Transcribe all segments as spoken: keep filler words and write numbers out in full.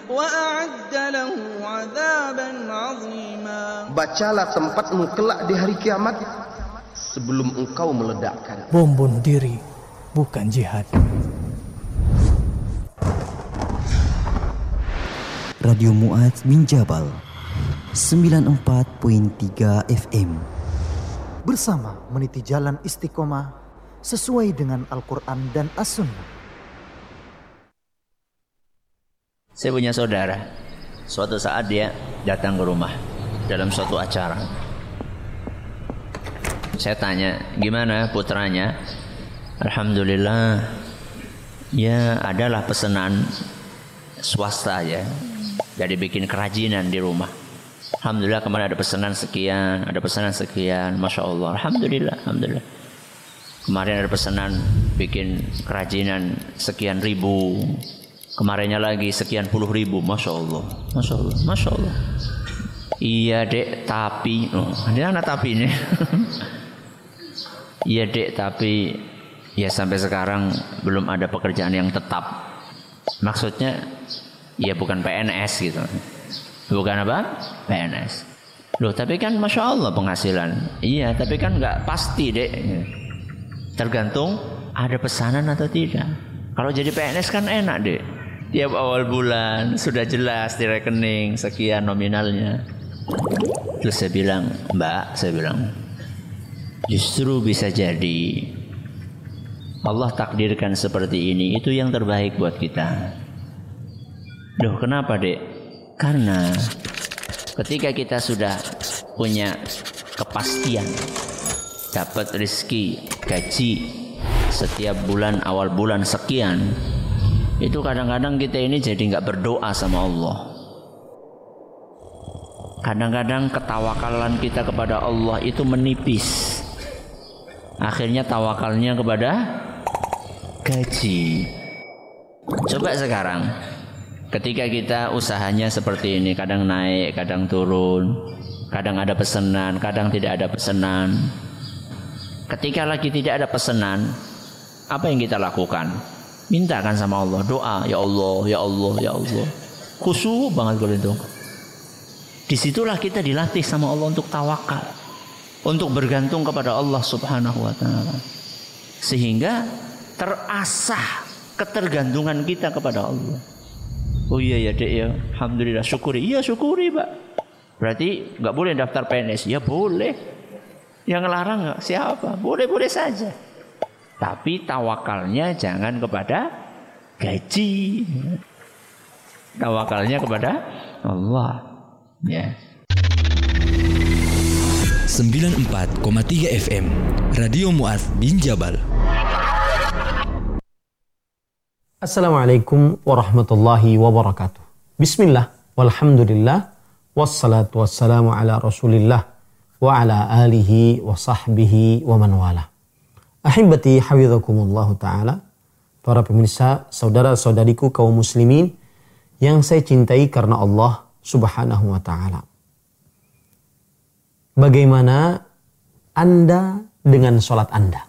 وأعد له عذابا عظيما. Bacalah tempatmu kelak di hari kiamat sebelum engkau meledakkan. Bom bunuh diri bukan jihad. Radio Mu'adz bin Jabal sembilan puluh empat koma tiga F M. Bersama meniti jalan istiqomah sesuai dengan Al-Quran dan As-Sunnah. Saya punya saudara, suatu saat dia datang ke rumah dalam suatu acara. Saya tanya, gimana putranya? Alhamdulillah, ya adalah pesanan swasta ya. Jadi bikin kerajinan di rumah. Alhamdulillah kemarin ada pesanan sekian, ada pesanan sekian, masya Allah. Alhamdulillah, alhamdulillah. Kemarin ada pesanan bikin kerajinan sekian ribu. Kemarinnya lagi sekian puluh ribu, masya Allah, masya Allah, masya Allah. Iya dek, tapi, oh, ada anak tapi ini. Iya dek, tapi ya sampai sekarang belum ada pekerjaan yang tetap. Maksudnya, ya bukan P N S gitu. Bukan apa? P N S. Loh, tapi kan masya Allah penghasilan. Iya, tapi kan nggak pasti dek. Tergantung ada pesanan atau tidak. Kalau jadi P N S kan enak dek. Tiap awal bulan sudah jelas di rekening sekian nominalnya. Terus saya bilang, Mbak, saya bilang, justru bisa jadi Allah takdirkan seperti ini, itu yang terbaik buat kita. Loh, kenapa dek? Karena ketika kita sudah punya kepastian dapat rezeki gaji setiap bulan awal bulan sekian, itu kadang-kadang kita ini jadi nggak berdoa sama Allah. Kadang-kadang ketawakalan kita kepada Allah itu menipis. Akhirnya tawakalnya kepada gaji. Coba sekarang, ketika kita usahanya seperti ini, kadang naik, kadang turun, kadang ada pesanan, kadang tidak ada pesanan. Ketika lagi tidak ada pesanan, apa yang kita lakukan? Mintakan sama Allah, doa, ya Allah, ya Allah, ya Allah. Khusyuk banget kalau itu. Disitulah kita dilatih sama Allah untuk tawakal, untuk bergantung kepada Allah Subhanahu wa Ta'ala, sehingga terasah ketergantungan kita kepada Allah. Oh iya ya dek ya, alhamdulillah, syukuri. Iya syukuri pak. Berarti nggak boleh daftar P N S? Ya boleh. Yang ngelarang nggak? Siapa? Boleh-boleh saja. Tapi tawakalnya jangan kepada gaji. Tawakalnya kepada Allah. Ya. sembilan puluh empat koma tiga F M Radio Mu'adz bin Jabal. Assalamualaikum warahmatullahi wabarakatuh. Bismillah, walhamdulillah, wassalatu wassalamu ala rasulillah wa ala alihi wa sahbihi wa man wala. Ahibati hafidhakumullahu ta'ala. Para pemirsa, saudara-saudariku kaum muslimin yang saya cintai karena Allah Subhanahu wa ta'ala. Bagaimana Anda dengan sholat Anda?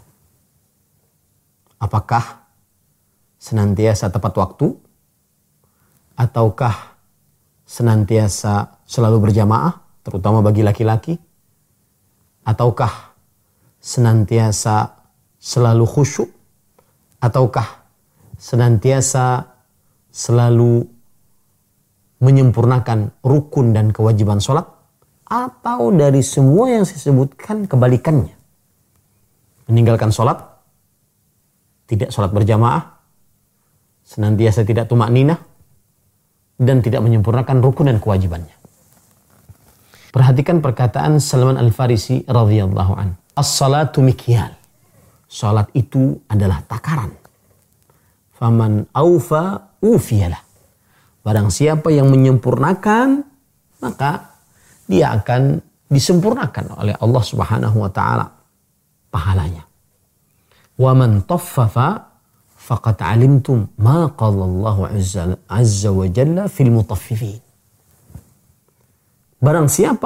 Apakah senantiasa tepat waktu? Ataukah senantiasa selalu berjamaah, terutama bagi laki-laki? Ataukah senantiasa selalu khusyuk? Ataukah senantiasa selalu menyempurnakan rukun dan kewajiban sholat? Atau dari semua yang saya sebutkan kebalikannya? Meninggalkan sholat, tidak sholat berjamaah, senantiasa tidak tumakninah, dan tidak menyempurnakan rukun dan kewajibannya. Perhatikan perkataan Salman Al-Farisi radhiyallahu an. As-salatu mikyal. Salat itu adalah takaran. Faman aufa ufiyalah. Barang siapa yang menyempurnakan, maka dia akan disempurnakan oleh Allah Subhanahu wa taala pahalanya. Wa man taffafa faqad alimtum ma qala Allah azza wa jalla fil mutaffifin. Barang siapa